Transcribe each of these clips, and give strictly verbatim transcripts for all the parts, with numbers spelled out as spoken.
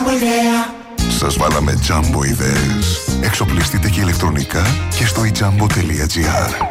Jumbo ιδέα. Σας βάλαμε Jumbo ιδέες. Εξοπλιστείτε και ηλεκτρονικά και στο i jumbo τελεία gr.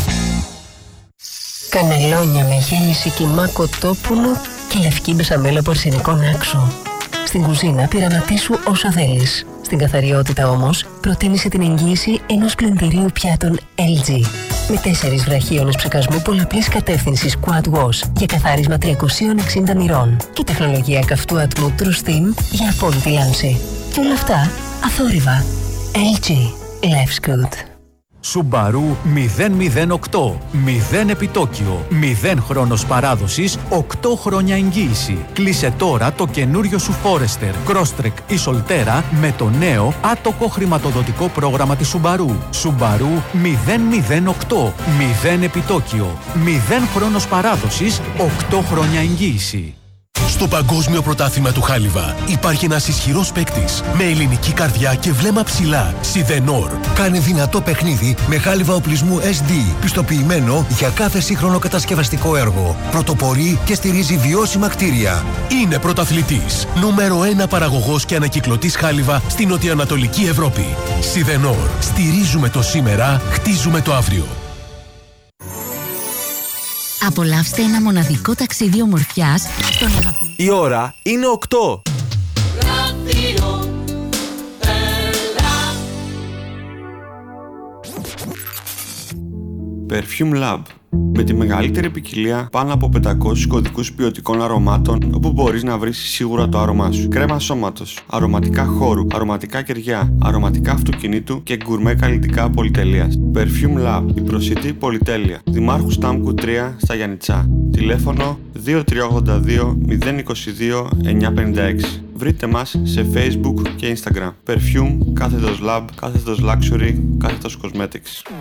Κανελόνια με γέμιση κιμά κοτόπουλο και λευκή μπεσαμέλα πορσινικών άξο. Στην κουζίνα πειραματίσου όσα θέλεις. Στην καθαριότητα όμως, προτίμησε την εγγύηση ενός πλυντηρίου πιάτων ελ τζι. Με τέσσερις βραχίονες ψεκασμού πολλαπλής κατεύθυνσης Quad Wash για καθάρισμα τριακόσια εξήντα μοιρών και τεχνολογία καυτού ατμού True Steam για απόλυτη λάμψη. Και όλα αυτά αθόρυβα. ελ τζι. Life's good. Subaru μηδέν μηδέν οκτώ. μηδέν επιτόκιο. μηδέν χρόνος παράδοσης. οκτώ χρόνια εγγύηση. Κλείσε τώρα το καινούριο σου Forester, Crosstrek ή Solterra με το νέο άτοκο χρηματοδοτικό πρόγραμμα της Subaru. Subaru μηδέν μηδέν οκτώ. μηδέν επιτόκιο. μηδέν χρόνος παράδοσης. οκτώ χρόνια εγγύηση. Στο Παγκόσμιο Πρωτάθλημα του Χάλιβα υπάρχει ένας ισχυρός παίκτης με ελληνική καρδιά και βλέμμα ψηλά. Σιδενόρ. Κάνει δυνατό παιχνίδι με χάλιβα οπλισμού ες ντι, πιστοποιημένο για κάθε σύγχρονο κατασκευαστικό έργο. Πρωτοπορεί και στηρίζει βιώσιμα κτίρια. Είναι πρωταθλητής. Νούμερο ένα παραγωγός και ανακυκλωτής χάλιβα στην νοτιοανατολική Ευρώπη. Σιδενόρ. Στηρίζουμε το σήμερα, χτίζουμε το αύριο. Απολαύστε ένα μοναδικό ταξίδι ομορφιάς στον αγαπημένο. Η ώρα είναι οκτώ. Perfume Lab. Με τη μεγαλύτερη ποικιλία πάνω από πεντακόσιους κωδικούς ποιοτικών αρωμάτων, όπου μπορείς να βρεις σίγουρα το άρωμά σου. Κρέμα σώματος, αρωματικά χώρου, αρωματικά κεριά, αρωματικά αυτοκινήτου και γκουρμέ καλλιτικά πολυτελείας. Perfume Lab, η προσιτή πολυτέλεια. Δημάρχου Στάμκου τρία στα Γιαννιτσά. Τηλέφωνο δύο τρία ογδόντα δύο μηδέν είκοσι δύο εννιακόσια πενήντα έξι. Βρείτε μας σε Facebook και Instagram. Perfume, κάθετος Lab, κάθετος Luxury, κάθετος Cosmetics.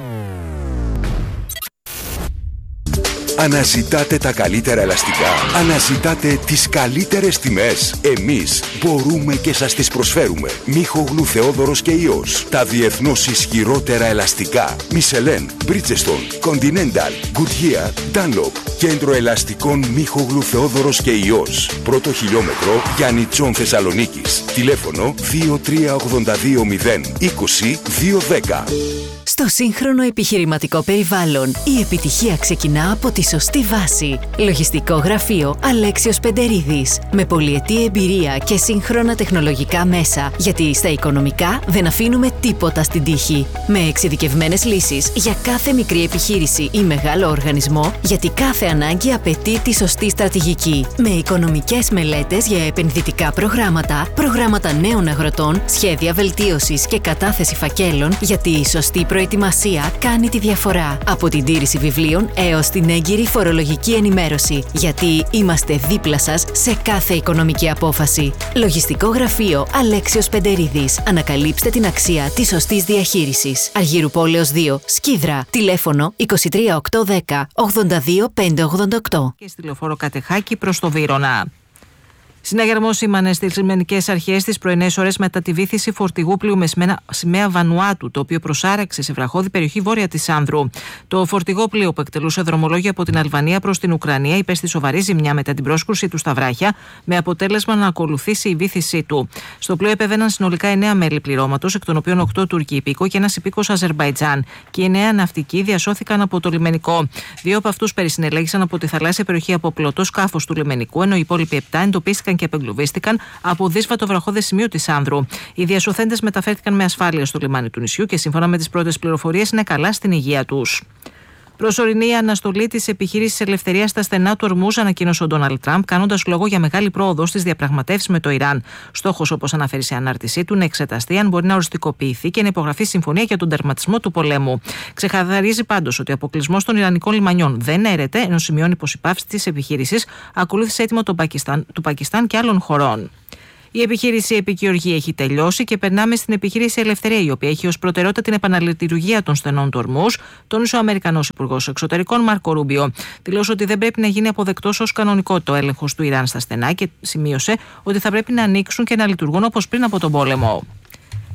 Αναζητάτε τα καλύτερα ελαστικά. Αναζητάτε τις καλύτερες τιμές. Εμείς μπορούμε και σας τις προσφέρουμε. Μίχογλου Θεόδωρος και Υιός. Τα διεθνώς ισχυρότερα ελαστικά. Michelin, Bridgestone, Continental, Goodyear, Dunlop. Κέντρο ελαστικών Μίχογλου Θεόδωρος και Υιός. Πρώτο χιλιόμετρο Γιαννιτσών Θεσσαλονίκης. Τηλέφωνο δύο τρία ογδόντα δύο μηδέν είκοσι δύο δέκα. Στο σύγχρονο επιχειρηματικό περιβάλλον, η επιτυχία ξεκινά από τη σωστή βάση. Λογιστικό γραφείο Αλέξιος Πεντερίδης. Με πολυετή εμπειρία και σύγχρονα τεχνολογικά μέσα, γιατί στα οικονομικά δεν αφήνουμε τίποτα στην τύχη. Με εξειδικευμένες λύσεις για κάθε μικρή επιχείρηση ή μεγάλο οργανισμό, γιατί κάθε ανάγκη απαιτεί τη σωστή στρατηγική. Με οικονομικές μελέτες για επενδυτικά προγράμματα, προγράμματα νέων αγροτών, σχέδια βελτίωσης και κατάθεση φακέλων, γιατί η σωστή προετοιμασία κάνει τη διαφορά. Από την τήρηση βιβλίων έως την έγκυρη φορολογική ενημέρωση. Γιατί είμαστε δίπλα σας σε κάθε οικονομική απόφαση. Λογιστικό γραφείο Αλέξιος Πεντερίδης. Ανακαλύψτε την αξία της σωστής διαχείρισης. Αργύρου Πόλεως δύο, Σκίδρα. Τηλέφωνο είκοσι τρία οκτακόσια δέκα ογδόντα δύο πεντακόσια ογδόντα οκτώ. Και στη λεωφόρο Κατεχάκη προς το Βύρωνα. Συναγερμός σήμανε στις λιμενικές αρχές τις πρωινές ώρες μετά τη βύθιση φορτηγού πλοίου με σημαία Βανουάτου, το οποίο προσάραξε σε βραχώδη περιοχή βόρεια της Άνδρου. Το φορτηγό πλοίο που εκτελούσε δρομολόγια από την Αλβανία προς την Ουκρανία υπέστη σοβαρή ζημιά μετά την πρόσκρουση του στα βράχια, με αποτέλεσμα να ακολουθήσει η βύθισή του. Στο πλοίο επέβαιναν συνολικά εννέα μέλη πληρώματος, εκ των οποίων οκτώ Τούρκοι υπήκοοι και ένας υπήκος Αζερμπαϊτζάν. Και οι εννέα ναυτικοί διασώθηκαν από το λιμενικό. Δύο από αυτούς περισυνελέγησαν από τη θαλάσσια περιοχή από πλωτό σκάφος του λιμενικού, ενώ οι υπόλοιποι επτά εντοπίστηκαν και απεγκλωβίστηκαν από δύσβατο βραχώδες σημείο της Άνδρου. Οι διασωθέντες μεταφέρθηκαν με ασφάλεια στο λιμάνι του νησιού και σύμφωνα με τις πρώτες πληροφορίες είναι καλά στην υγεία τους. Προσωρινή αναστολή της επιχείρησης ελευθερίας στα στενά του Ορμούζ, ανακοίνωσε ο Ντόναλντ Τραμπ, κάνοντας λόγο για μεγάλη πρόοδο στις διαπραγματεύσεις με το Ιράν. Στόχος, όπως αναφέρει σε ανάρτησή του, να εξεταστεί αν μπορεί να οριστικοποιηθεί και να υπογραφεί συμφωνία για τον τερματισμό του πολέμου. Ξεκαθαρίζει πάντως ότι ο αποκλεισμός των Ιρανικών λιμανιών δεν έρεται, ενώ σημειώνει πως η πάυση της επιχείρησης ακολούθησε έτοιμο του Πακιστάν, του Πακιστάν και άλλων χωρών. Η επιχείρηση Επικυοργία έχει τελειώσει και περνάμε στην επιχείρηση Ελευθερία, η οποία έχει ως προτεραιότητα την επαναλειτουργία των στενών του Ορμούζ, τόνισε ο Αμερικανός Υπουργός Εξωτερικών Μάρκο Ρούμπιο. Δηλώσε ότι δεν πρέπει να γίνει αποδεκτός ως κανονικότητα ο έλεγχος του Ιράν στα στενά και σημείωσε ότι θα πρέπει να ανοίξουν και να λειτουργούν όπως πριν από τον πόλεμο.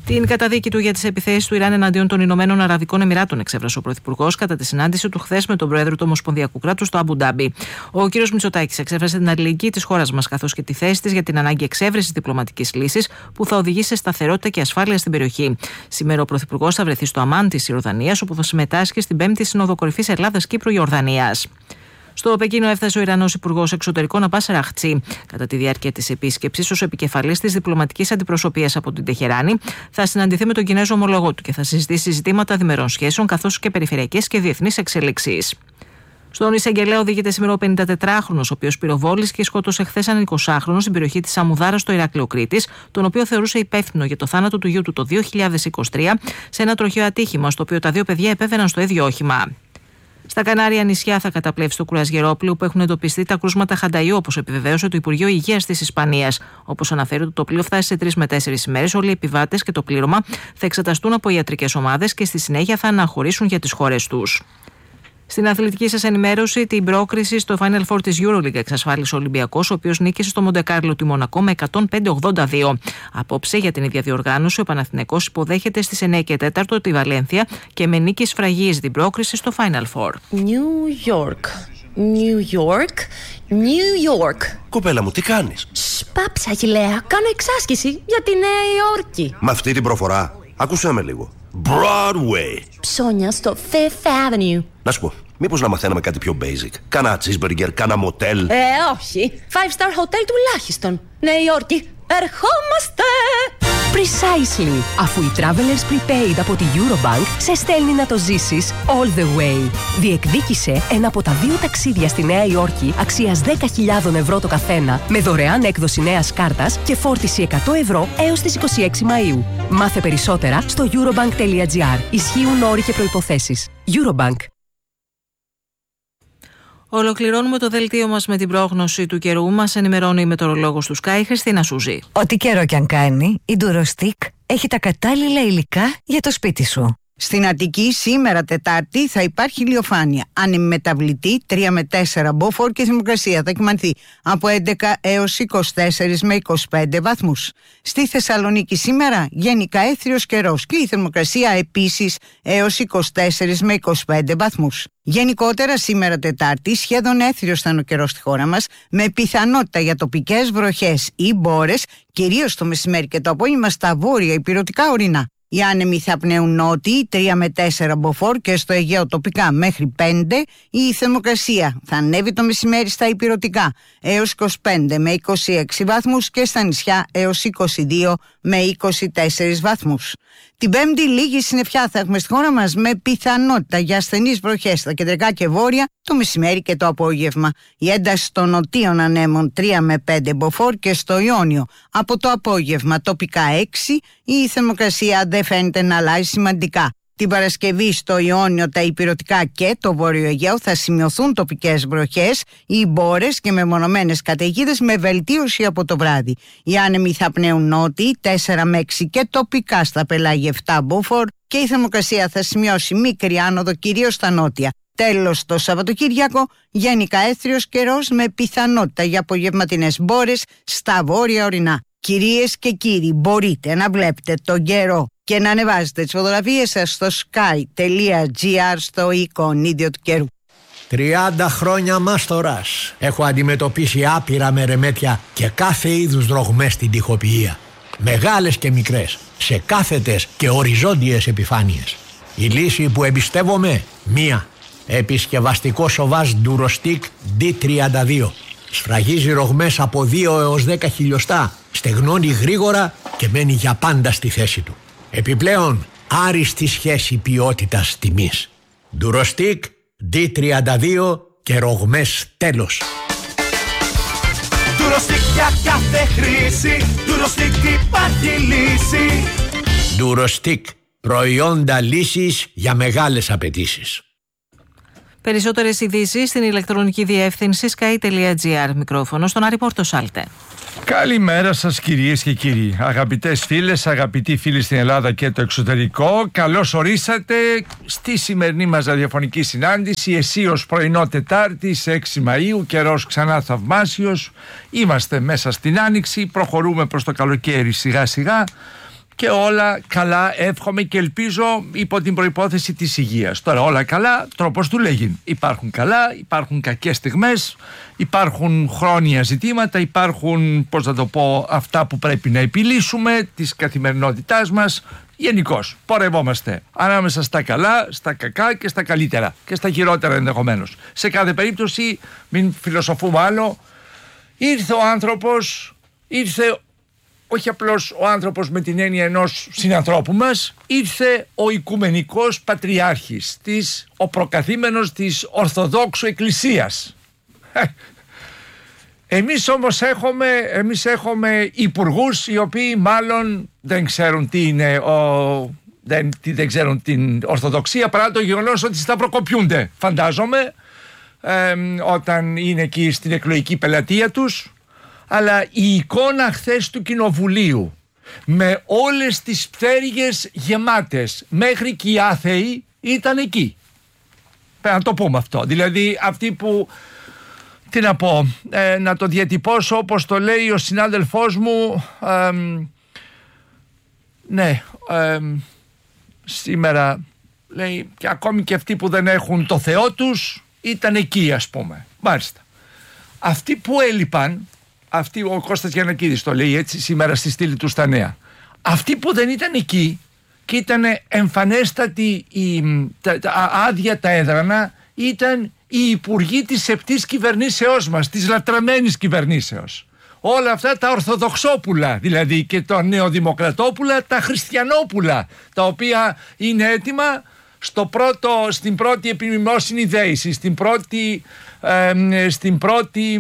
Την καταδίκη του για τις επιθέσεις του Ιράν εναντίον των Ηνωμένων Αραβικών Εμιράτων εξέφρασε ο Πρωθυπουργός κατά τη συνάντηση του χθες με τον Πρόεδρο του Ομοσπονδιακού Κράτους στο Αμπου Ντάμπι. Ο κ. Μητσοτάκης εξέφρασε την αλληλεγγύη της χώρας μας καθώς και τη θέση της για την ανάγκη εξέβρεσης διπλωματικής λύσης που θα οδηγήσει σε σταθερότητα και ασφάλεια στην περιοχή. Σήμερα ο Πρωθυπουργός θα βρεθεί στο Αμάν της Ιορδανίας, όπου θα συμμετάσχει στην πέμπτη Σύνοδο Κορυφής Ελλάδας-Κύπρου-Ιορδανίας. Στο Πεκίνο έφτασε ο Ιρανός Υπουργός Εξωτερικών Αμπάς Αραχτσί. Κατά τη διάρκεια της επίσκεψης, ως επικεφαλής της διπλωματικής αντιπροσωπείας από την Τεχεράνη, θα συναντηθεί με τον Κινέζο ομολογό του και θα συζητήσει ζητήματα διμερών σχέσεων καθώς και περιφερειακές και διεθνείς εξελίξεις. Στον Εισαγγελέα οδηγείται σήμερα ο πενηντατετράχρονος, ο οποίος πυροβόλησε και σκότωσε χθες έναν εικοσάχρονο στην περιοχή της Σαμουδάρα στο Ηράκλειο Κρήτης, τον οποίο θεωρούσε υπεύθυνο για το θάνατο του γιού του το δύο χιλιάδες είκοσι τρία σε ένα τροχαίο ατύχημα, στο οποίο τα δύο παιδιά επέβαιναν στο ίδιο όχημα. Στα Κανάρια νησιά θα καταπλέψει το κρουαζιερόπλοιο που έχουν εντοπιστεί τα κρούσματα χανταϊού, όπως επιβεβαίωσε το Υπουργείο Υγείας της Ισπανίας. Όπως αναφέρει, το πλοίο φτάσει σε τρεις με τέσσερις ημέρες. Όλοι οι επιβάτες και το πλήρωμα θα εξεταστούν από ιατρικές ομάδες και στη συνέχεια θα αναχωρήσουν για τις χώρες τους. Στην αθλητική σας ενημέρωση, την πρόκριση στο Final Four της EuroLeague εξασφάλισε ο Ολυμπιακός, ο οποίος νίκησε στο Μοντεκάρλο τη Μονακό με εκατόν πέντε ογδόντα δύο. Απόψε, για την ίδια διοργάνωση, ο Παναθηναϊκός υποδέχεται στις εννιά και τέσσερα τη Βαλένθια και με νίκη σφραγίζει την πρόκριση στο Final Four. New York. New York. New York. Κοπέλα μου, τι κάνεις? Σπάψα, Αχιλλέα. Κάνω εξάσκηση για τη Νέα Υόρκη. Με αυτή την προφορά, άκουσέ με λίγο. Broadway. Ψώνια στο Fifth Avenue. Να σου πω, μήπως να μαθαίναμε κάτι πιο basic? Κάνα cheeseburger, κάνα motel. Ε, όχι. Five star hotel τουλάχιστον. Νέα Υόρκη, ερχόμαστε! Precisely. Αφού η Travelers Prepaid από τη Eurobank σε στέλνει να το ζήσεις all the way. Διεκδίκησε ένα από τα δύο ταξίδια στη Νέα Υόρκη αξίας δέκα χιλιάδες ευρώ το καθένα με δωρεάν έκδοση νέας κάρτας και φόρτιση εκατό ευρώ έως τις είκοσι έξι Μαΐου. Μάθε περισσότερα στο eurobank.gr. Ισχύουν όροι και προϋποθέσεις. Eurobank. Ολοκληρώνουμε το δελτίο μας με την πρόγνωση του καιρού. Μας ενημερώνει η μετεωρολόγος του Sky, Χριστίνα Σούζη. Ό,τι καιρό κι αν κάνει, η Durostick έχει τα κατάλληλα υλικά για το σπίτι σου. Στην Αττική σήμερα Τετάρτη θα υπάρχει ηλιοφάνεια. Ανεμεταβλητή τρία με τέσσερα μποφόρ και θερμοκρασία θα κυμανθεί από έντεκα έως είκοσι τέσσερα με είκοσι πέντε βαθμούς. Στη Θεσσαλονίκη σήμερα γενικά έθριος καιρός και η θερμοκρασία επίσης έως είκοσι τέσσερα με είκοσι πέντε βαθμούς. Γενικότερα σήμερα Τετάρτη σχεδόν έθριος θα είναι ο καιρός στη χώρα μας, με πιθανότητα για τοπικές βροχές ή μπόρες, κυρίως το μεσημέρι και το απόγευμα στα βόρεια ηπειρωτικά ορεινά. Οι άνεμοι θα πνέουν νότιοι τρία με τέσσερα μποφόρ και στο Αιγαίο τοπικά μέχρι πέντε. Η θερμοκρασία θα ανέβει το μεσημέρι στα ηπειρωτικά έως είκοσι πέντε με είκοσι έξι βαθμούς και στα νησιά έως είκοσι δύο με είκοσι τέσσερα βαθμούς. Την Πέμπτη λίγη συννεφιά θα έχουμε στη χώρα μας με πιθανότητα για ασθενείς βροχές στα κεντρικά και βόρεια το μεσημέρι και το απόγευμα. Η ένταση των νοτίων ανέμων τρία με πέντε μποφόρ και στο Ιόνιο από το απόγευμα τοπικά έξι. Η θερμοκρασία δεν φαίνεται να αλλάζει σημαντικά. Την Παρασκευή στο Ιόνιο, τα ηπειρωτικά και το Βόρειο Αιγαίο θα σημειωθούν τοπικές βροχές ή μπόρες και μεμονωμένες καταιγίδες με βελτίωση από το βράδυ. Οι άνεμοι θα πνέουν νότιοι τέσσερα με έξι και τοπικά στα πελάγια επτά μποφόρ και η θερμοκρασία θα σημειώσει μικρή άνοδο κυρίως στα νότια. Τέλος, το Σαββατοκύριακο γενικά έθριος καιρός με πιθανότητα για απογευματινές μπόρες στα βόρεια ορεινά. Κυρίες και κύριοι, μπορείτε να βλέπετε τον καιρό και να ανεβάζετε τις φωτογραφίες σας στο sky.gr στο εικονίδιο του καιρού. τριάντα χρόνια μάστορας. Έχω αντιμετωπίσει άπειρα μερεμέτια και κάθε είδους δρογμές στην τοιχοποιία. Μεγάλες και μικρές, σε κάθετες και οριζόντιες επιφάνειες. Η λύση που εμπιστεύομαι, μία. Επισκευαστικό σοβάζ Durostick ντι τριάντα δύο. Σφραγίζει ρογμές από δύο έως δέκα χιλιοστά, στεγνώνει γρήγορα και μένει για πάντα στη θέση του. Επιπλέον, άριστη σχέση ποιότητας τιμής. Durostick ντι τριάντα δύο και ρογμές τέλος. Durostick για κάθε χρήση, Durostick υπάρχει λύση. Durostick, προϊόντα λύσης για μεγάλες απαιτήσεις. Περισσότερες ειδήσεις στην ηλεκτρονική διεύθυνση sky.gr. Μικρόφωνο στον Άρη Πόρτο Σάλτε. Καλημέρα σας κυρίες και κύριοι. Αγαπητές φίλες, αγαπητοί φίλοι στην Ελλάδα και το εξωτερικό, καλώς ορίσατε στη σημερινή μας ραδιοφωνική συνάντηση. Εσίως πρωινό Τετάρτη, έξι Μαΐου, καιρός ξανά θαυμάσιος. Είμαστε μέσα στην Άνοιξη, προχωρούμε προς το καλοκαίρι σιγά σιγά. και όλα καλά, εύχομαι και ελπίζω υπό την προϋπόθεση της υγείας. Τώρα όλα καλά, τρόπος του λέγει. Υπάρχουν καλά, υπάρχουν κακές στιγμές, υπάρχουν χρόνια ζητήματα, υπάρχουν, πώς να το πω, αυτά που πρέπει να επιλύσουμε της καθημερινότητάς μας. Γενικώς πορευόμαστε ανάμεσα στα καλά, στα κακά και στα καλύτερα και στα χειρότερα ενδεχομένως. Σε κάθε περίπτωση, μην φιλοσοφούμε άλλο, ήρθε ο άνθρωπος, ήρθε όχι απλώς ο άνθρωπος με την έννοια ενός συνανθρώπου μας, ήρθε ο Οικουμενικός Πατριάρχης, της, ο προκαθήμενος της Ορθοδόξου Εκκλησίας. Εμείς όμως έχουμε, εμείς έχουμε υπουργούς οι οποίοι μάλλον δεν ξέρουν τι είναι ο, δεν, τι, δεν ξέρουν την Ορθοδοξία, παρά το γεγονός ότι σταυροκοπιούνται, φαντάζομαι, ε, όταν είναι εκεί στην εκλογική πελατεία τους. Αλλά η εικόνα χθες του Κοινοβουλίου με όλες τις πτέρυγες γεμάτες μέχρι και οι άθεοι ήταν εκεί. Πρέπει να το πούμε αυτό. Δηλαδή αυτοί που, τι να πω, ε, να το διατυπώσω όπως το λέει ο συνάδελφός μου, ε, ναι, ε, σήμερα λέει και ακόμη και αυτοί που δεν έχουν το Θεό τους ήταν εκεί, ας πούμε. Μάλιστα. Αυτοί που έλειπαν, αυτοί, ο Κώστας Γιαννακίδης το λέει έτσι σήμερα στη στήλη του στα νέα, αυτοί που δεν ήταν εκεί και ήταν εμφανέστατοι η, τα, τα, άδεια τα έδρανα, ήταν οι υπουργοί της επτής κυβερνήσεώς μας, της λατρεμένης κυβερνήσεως. Όλα αυτά τα ορθοδοξόπουλα δηλαδή και τα νεοδημοκρατόπουλα, τα χριστιανόπουλα, τα οποία είναι έτοιμα στο πρώτο, στην πρώτη επιμνημόσυνη δέηση, στην πρώτη, ε, στην πρώτη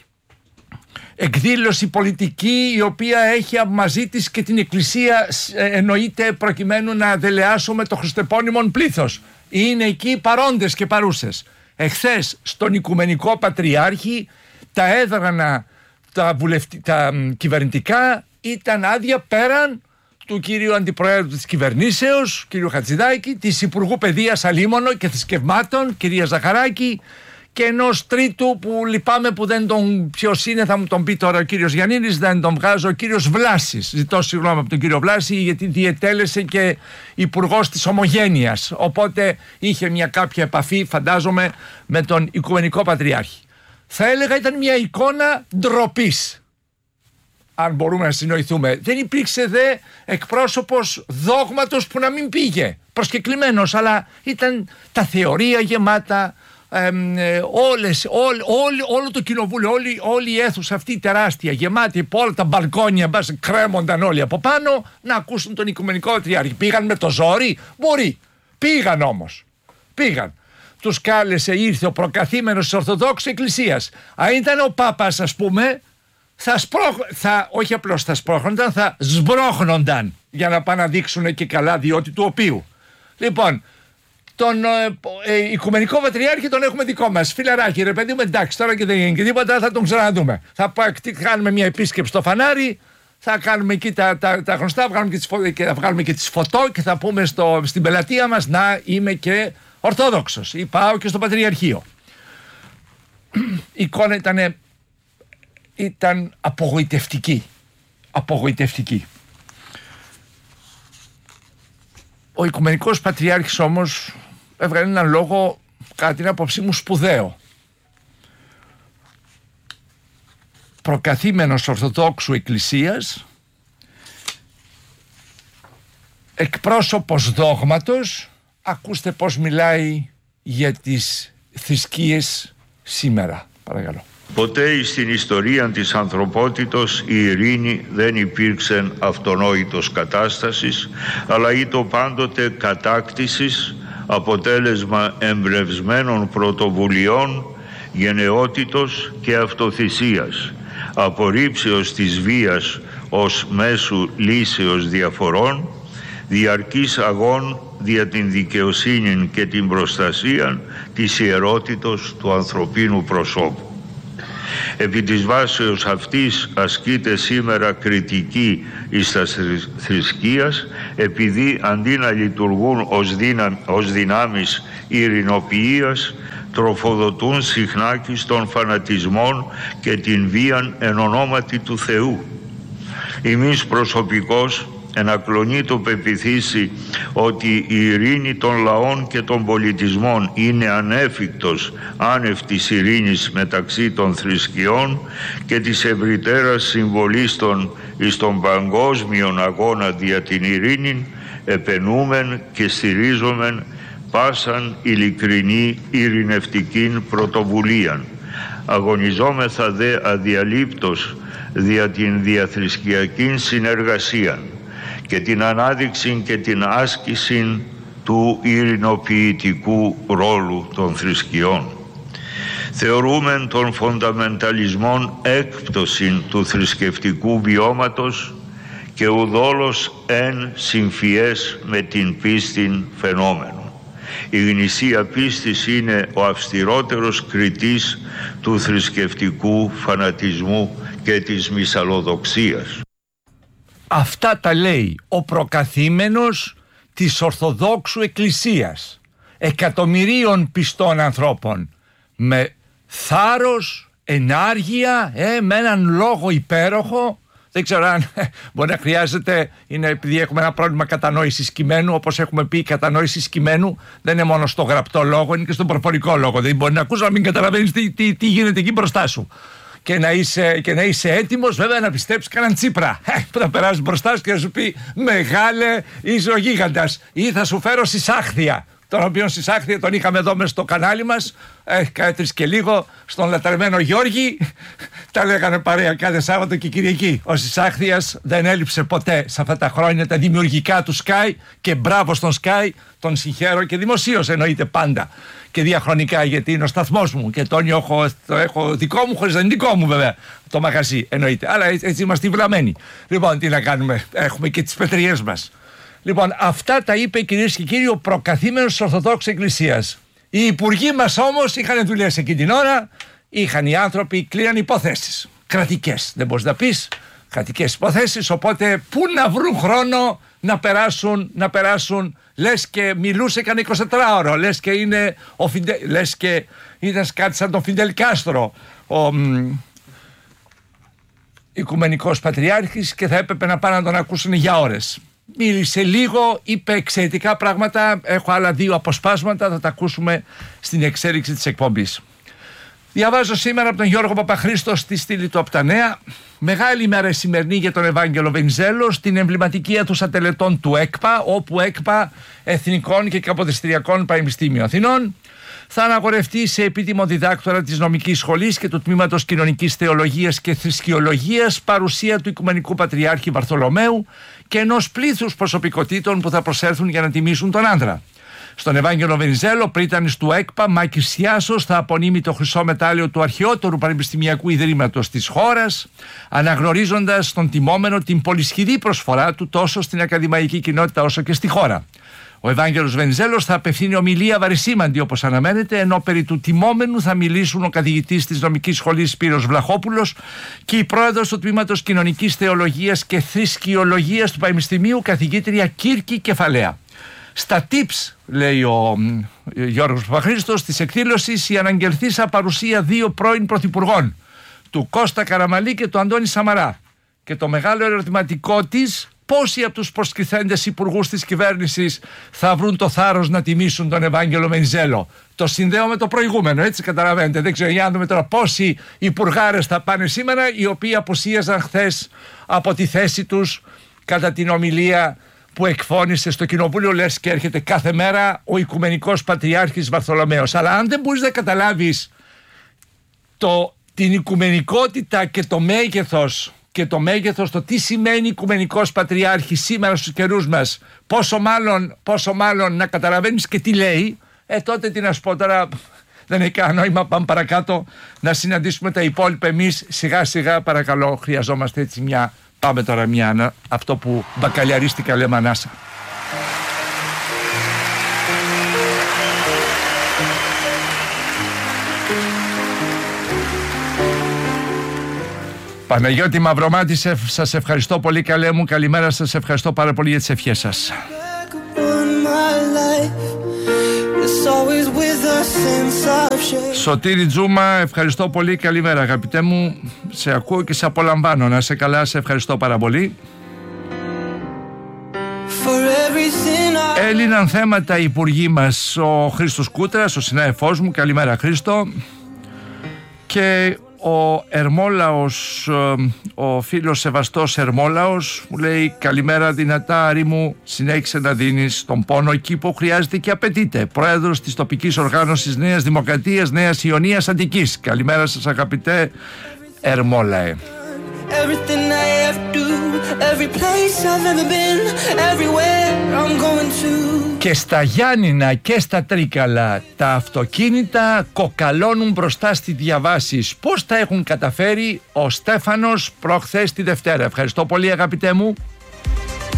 εκδήλωση πολιτική η οποία έχει μαζί της και την Εκκλησία, εννοείται, προκειμένου να δελεάσουμε το χριστεπώνυμον πλήθος. Είναι εκεί παρόντες και παρούσες. Εχθές στον Οικουμενικό Πατριάρχη τα έδρανα, τα, βουλευτι... τα κυβερνητικά ήταν άδεια πέραν του κύριου Αντιπροέδρου της κυβερνήσεως, κύριου Χατζηδάκη, της Υπουργού Παιδείας Αλίμονο και Θρησκευμάτων, κυρία Ζαχαράκη, και ενός τρίτου που λυπάμαι που δεν τον, ποιος είναι, θα μου τον πει τώρα ο κύριος Γιαννίδης, δεν τον βγάζω, ο κύριος Βλάσης. Ζητώ συγγνώμη από τον κύριο Βλάση, γιατί διετέλεσε και υπουργός της Ομογένειας, οπότε είχε μια κάποια επαφή, φαντάζομαι, με τον Οικουμενικό Πατριάρχη. Θα έλεγα ήταν μια εικόνα ντροπής, αν μπορούμε να συνοηθούμε. Δεν υπήρξε δε εκπρόσωπος δόγματος που να μην πήγε, προσκεκλημένος, αλλά ήταν τα θεωρία γεμάτα, Ε, ε, όλες, όλ, όλ, όλο το κοινοβούλιο, όλη, όλη η αίθουσα αυτή τεράστια, γεμάτη από όλα τα μπαλκόνια, μπας, κρέμονταν όλοι από πάνω να ακούσουν τον Οικουμενικό Πατριάρχη. Πήγαν με το ζόρι, μπορεί, πήγαν όμως, πήγαν. Τους κάλεσε, ήρθε ο προκαθήμενος της Ορθοδόξου Εκκλησίας. Αν ήταν ο Πάπας, ας πούμε, θα, σπρώχ, θα όχι απλώς θα σπρώχνονταν, θα σμπρώχνονταν για να πάνε να δείξουν και καλά διότι του οποίου. Λοιπόν, τον ε, ε, Οικουμενικό Πατριάρχη τον έχουμε δικό μας. Φιλαράκι, ρε παιδί μου, εντάξει, τώρα και δεν γίνει και τίποτα, θα τον ξαναδούμε. Θα κάνουμε μια επίσκεψη στο φανάρι, θα κάνουμε εκεί τα, τα, τα γνωστά, θα βγάλουμε και τις, φω, και θα βγάλουμε και τις φωτό και θα πούμε στο, στην πελατεία μας να είμαι και Ορθόδοξος ή πάω και στο Πατριαρχείο. Η εικόνα ήταν, ήταν απογοητευτική. Απογοητευτική. Ο Οικουμενικός Πατριάρχης όμως έβγαλε έναν λόγο, κατά την άποψή μου, σπουδαίο. Προκαθήμενος Ορθοδόξου Εκκλησίας, εκπρόσωπος δόγματος, ακούστε πώς μιλάει για τις θρησκείες σήμερα. Παρακαλώ. Ποτέ στην ιστορία της ανθρωπότητος η ειρήνη δεν υπήρξε αυτονόητος κατάστασης, αλλά ήτο πάντοτε κατάκτησης, αποτέλεσμα εμπνευσμένων πρωτοβουλειών, γενναιότητος και αυτοθυσίας, απορρίψεως της βίας ως μέσου λύσεως διαφορών, διαρκής αγών δια την δικαιοσύνη και την προστασία της ιερότητος του ανθρωπίνου προσώπου. Επί της βάσεως αυτής ασκείται σήμερα κριτική εις τα θρησκείας, επειδή αντί να λειτουργούν ως, δυνα, ως δυνάμεις ειρηνοποιίας, τροφοδοτούν συχνάκις των φανατισμών και την βίαν εν ονόματι του Θεού. Εμείς προσωπικώς ενακλονεί το πεποιθήσει ότι η ειρήνη των λαών και των πολιτισμών είναι ανέφικτος άνευ της ειρήνης μεταξύ των θρησκειών και της ευρυτέρας συμβολίστων εις τον παγκόσμιον αγώνα δια την ειρήνη, επενούμεν και στηρίζομεν πάσαν ειλικρινή ειρηνευτικήν πρωτοβουλίαν. Αγωνιζόμεθα δε αδιαλείπτως δια την διαθρησκειακήν συνεργασία και την ανάδειξη και την άσκηση του ειρηνοποιητικού ρόλου των θρησκειών. Θεωρούμε τον φονταμενταλισμόν έκπτωση του θρησκευτικού βιώματος και ουδόλως εν συμφιές με την πίστην φαινόμενο. Η γνησία πίστης είναι ο αυστηρότερος κριτής του θρησκευτικού φανατισμού και της μυσαλλοδοξίας. Αυτά τα λέει ο προκαθήμενος της Ορθοδόξου Εκκλησίας, εκατομμυρίων πιστών ανθρώπων, με θάρρος, ενάργεια, ε, με έναν λόγο υπέροχο. Δεν ξέρω αν ε, μπορεί να χρειάζεται, είναι επειδή έχουμε ένα πρόβλημα κατανόησης κειμένου. Όπως έχουμε πει, η κατανόηση κειμένου δεν είναι μόνο στο γραπτό λόγο, είναι και στον προφορικό λόγο. Δεν μπορεί να ακούσει να μην καταλαβαίνεις τι, τι, τι γίνεται εκεί μπροστά σου. Και να είσαι, και να είσαι έτοιμος βέβαια να πιστέψεις κανέναν Τσίπρα ε, που θα περάσει μπροστά σου και να σου πει «Μεγάλε, είσαι ο γίγαντας» ή θα σου φέρω συσάχθεια, τον οποίο συσάχθεια τον είχαμε εδώ μέσα στο κανάλι μας ε, κάθε τρεις και λίγο στον λατρεμένο Γιώργη. Τα λέγανε παρέα κάθε Σάββατο και Κυριακή. Ο Συσάχθειας δεν έλειψε ποτέ σε αυτά τα χρόνια τα δημιουργικά του Sky και μπράβο στον Sky, τον συγχαίρω και δημοσίως εννοείται πάντα και διαχρονικά, γιατί είναι ο σταθμός μου και τον έχω, το έχω δικό μου χωρίς να είναι δικό μου βέβαια το μαγαζί εννοείται, αλλά έτσι είμαστε βλαμμένοι. Λοιπόν, τι να κάνουμε, έχουμε και τις πετριές μας. Λοιπόν, αυτά τα είπε, κυρίες και κύριοι, ο προκαθήμενος της Ορθοδόξης Εκκλησίας. Οι υπουργοί μας όμως είχαν δουλειές εκείνη την ώρα, είχαν οι άνθρωποι, κλείναν υποθέσεις κρατικές, δεν μπορείς να πεις, κρατικές υποθέσεις, οπότε πού να βρουν χρόνο να περάσουν, να περάσουν, λες και μιλούσε κανένα εικοσιτετράωρο, λες και είναι ο Φιντε... λες και ήταν κάτι σαν τον Φιντελ Κάστρο, ο μ, Οικουμενικός Πατριάρχης, και θα έπρεπε να πάνε να τον ακούσουν για ώρες. Μίλησε λίγο, είπε εξαιρετικά πράγματα, έχω άλλα δύο αποσπάσματα, θα τα ακούσουμε στην εξέλιξη της εκπομπής. Διαβάζω σήμερα από τον Γιώργο Παπαχρήστο στη στήλη του από τα Νέα. Μεγάλη ημέρα σημερινή για τον Ευάγγελο Βενιζέλο στην εμβληματική αίθουσα τελετών του ΕΚΠΑ, όπου ΕΚΠΑ, Εθνικών και Καποδιστριακών Πανεπιστήμιο Αθηνών, θα αναγορευτεί σε επίτιμο διδάκτορα της Νομικής Σχολής και του Τμήματος Κοινωνικής Θεολογίας και Θρησκειολογίας παρουσία του Οικουμενικού Πατριάρχη Βαρθολομαίου και ενός πλήθους προσωπικότητων που θα προσέλθουν για να τιμήσουν τον άντρα. Στον Ευάγγελο Βενιζέλο, πρίτανης του ΕΚΠΑ, Μάκης Σιάσος, θα απονείμει το χρυσό μετάλλιο του αρχαιότερου πανεπιστημιακού ιδρύματος της χώρας, αναγνωρίζοντας στον τιμόμενο την πολυσχηδή προσφορά του τόσο στην ακαδημαϊκή κοινότητα όσο και στη χώρα. Ο Ευάγγελος Βενιζέλος θα απευθύνει ομιλία βαρισίμαντη όπως αναμένεται, ενώ περί του τιμόμενου θα μιλήσουν ο καθηγητής της Νομικής Σχολής Σπύρος Βλαχόπουλος και η πρόεδρος του Τμήματος Κοινωνικής Θεολογίας και Θρησκειολογίας του Πανεπιστημίου, καθηγήτρια Κύρκη Κεφαλαία. Στα tips, λέει ο Γιώργος Παπαχρήστος, της εκδήλωσης η αναγγελθήσα παρουσία δύο πρώην πρωθυπουργών, του Κώστα Καραμαλή και του Αντώνη Σαμαρά. Και το μεγάλο ερωτηματικό της, πόσοι από τους προσκριθέντες υπουργούς της κυβέρνησης θα βρουν το θάρρος να τιμήσουν τον Ευάγγελο Βενιζέλο. Το συνδέω με το προηγούμενο, έτσι καταλαβαίνετε. Δεν ξέρω, για να δούμε τώρα πόσοι υπουργάρες θα πάνε σήμερα, οι οποίοι απουσίαζαν χθες από τη θέση τους κατά την ομιλία που εκφώνησε στο Κοινοβούλιο, λες και έρχεται κάθε μέρα ο Οικουμενικός Πατριάρχης Βαρθολομαίος. Αλλά αν δεν μπορείς να καταλάβεις το, την οικουμενικότητα και το μέγεθος και το μέγεθος, το τι σημαίνει Οικουμενικός Πατριάρχης σήμερα στους καιρούς μας, πόσο μάλλον, πόσο μάλλον να καταλαβαίνεις και τι λέει, ε τότε τι να σου πω τώρα, δεν έχει κανένα νόημα, πάμε παρακάτω να συναντήσουμε τα υπόλοιπα εμείς σιγά σιγά παρακαλώ, χρειαζόμαστε έτσι μια, πάμε τώρα μια, αυτό που μπακαλιαρίστηκα λέμε ανάσα. Παναγιώτη Μαυρομάτη, σας ευχαριστώ πολύ, καλέ μου, καλημέρα σας, ευχαριστώ πάρα πολύ για τις ευχές σας. Σωτήρη Τζούμα, ευχαριστώ πολύ, καλημέρα αγαπητέ μου, σε ακούω και σε απολαμβάνω, να είσαι καλά, σε ευχαριστώ πάρα πολύ. Έλληναν θέματα οι υπουργοί μας, ο Χρήστος Κούτρας, ο συνάδελφός μου. Καλημέρα Χρήστο. Και ο Ερμόλαος, ο φίλος σεβαστός Ερμόλαος μου λέει καλημέρα δυνατά Άρη μου, συνέχισε να δίνεις τον πόνο εκεί που χρειάζεται και απαιτείται. Πρόεδρος της τοπικής οργάνωσης Νέας Δημοκρατίας Νέας Ιωνίας Αττικής. Καλημέρα σας αγαπητέ Ερμόλαε. Και στα Γιάννηνα και στα Τρίκαλα τα αυτοκίνητα κοκαλώνουν μπροστά στη διαβάσεις. Πώς τα έχουν καταφέρει ο Στέφανος προχθές τη Δευτέρα. Ευχαριστώ πολύ αγαπητέ μου.